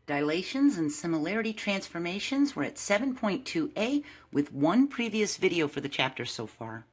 Dilations and similarity transformations. We're at 7.2a with one previous video for the chapter so far.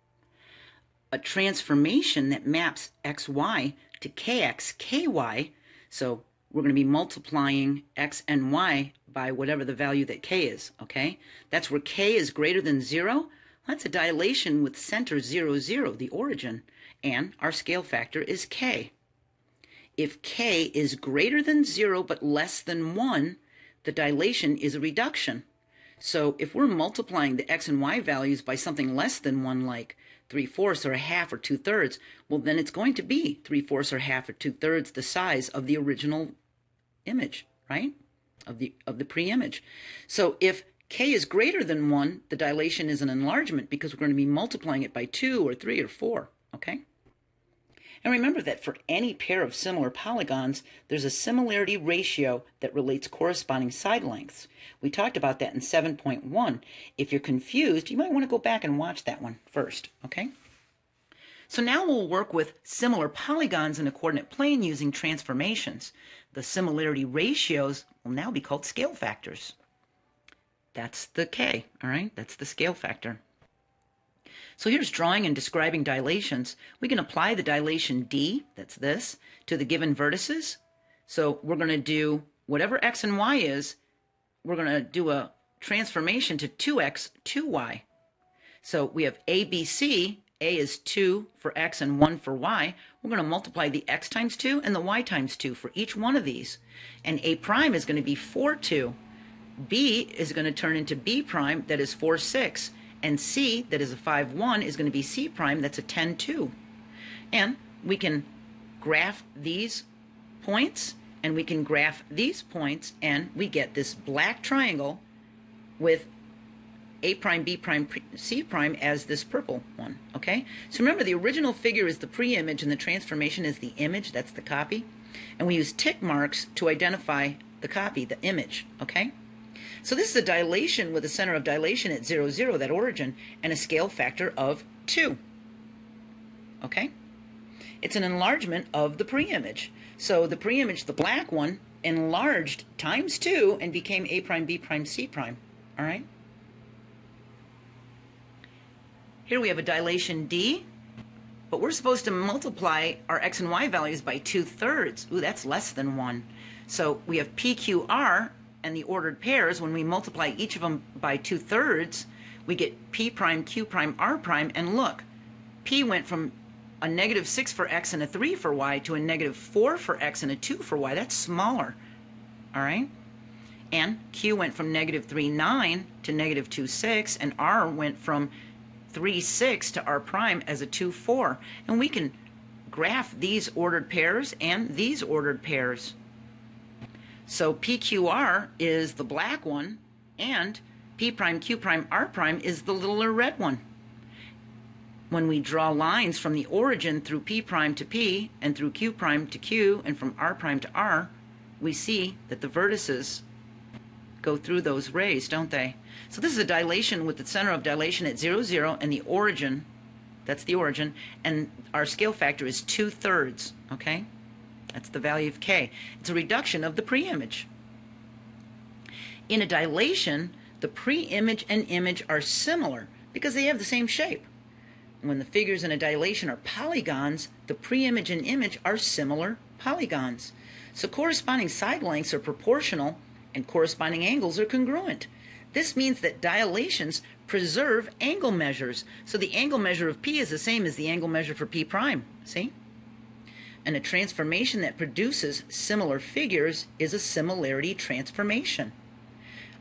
A transformation that maps xy to kx, ky, so we're going to be multiplying x and y by whatever the value that k is, okay? That's where k is greater than 0. That's a dilation with center 0, 0, the origin, and our scale factor is k. If k is greater than 0 but less than 1, the dilation is a reduction. So if we're multiplying the x and y values by something less than 1, like 3/4 or a half or 2/3, well, then it's going to be 3/4 or half or 2/3 the size of the original image, right? Of the pre-image. So if k is greater than 1, the dilation is an enlargement because we're going to be multiplying it by 2 or 3 or 4, okay? And remember that for any pair of similar polygons, there's a similarity ratio that relates corresponding side lengths. We talked about that in 7.1. If you're confused, you might want to go back and watch that one first, okay? So now we'll work with similar polygons in a coordinate plane using transformations. The similarity ratios will now be called scale factors. That's the k, all right? That's the scale factor. So here's drawing and describing dilations. We can apply the dilation d, that's this, to the given vertices. So we're going to do whatever x and y is, we're going to do a transformation to 2x, 2y. So we have a, b, c. A is 2 for x and 1 for y. We're going to multiply the x times 2 and the y times 2 for each one of these. And a prime is going to be 4, 2. B is going to turn into b prime, that is 4, 6. And C, that is a 5, 1, is going to be C prime, that's a 10, 2. And we can graph these points, and we can graph these points, and we get this black triangle with A prime, B prime, C prime as this purple one, okay? So remember, the original figure is the pre-image, and the transformation is the image, that's the copy. And we use tick marks to identify the copy, the image, okay? So this is a dilation with a center of dilation at 0, 0, that origin, and a scale factor of 2. Okay? It's an enlargement of the pre-image. So the pre-image, the black one, enlarged times 2 and became A prime, B prime, C prime. All right? Here we have a dilation D, but we're supposed to multiply our x and y values by 2/3. Ooh, that's less than 1. So we have PQR, and the ordered pairs, when we multiply each of them by 2/3, we get P prime, Q prime, R prime, and look, P went from a -6 for x and a 3 for y to a -4 for x and a 2 for y. That's smaller, all right? And Q went from -3, 9 to -2, 6, and R went from 3, 6 to R prime as a 2, 4. And we can graph these ordered pairs and these ordered pairs. So PQR is the black one, and P prime, Q prime, R prime is the littler red one. When we draw lines from the origin through P prime to P, and through Q prime to Q, and from R prime to R, we see that the vertices go through those rays, don't they? So this is a dilation with the center of dilation at 0, 0, and the origin, that's the origin, and our scale factor is 2/3, okay? That's the value of k. It's a reduction of the pre-image. In a dilation, the pre-image and image are similar because they have the same shape. When the figures in a dilation are polygons, the pre-image and image are similar polygons. So corresponding side lengths are proportional and corresponding angles are congruent. This means that dilations preserve angle measures. So the angle measure of P is the same as the angle measure for P prime. See? And a transformation that produces similar figures is a similarity transformation.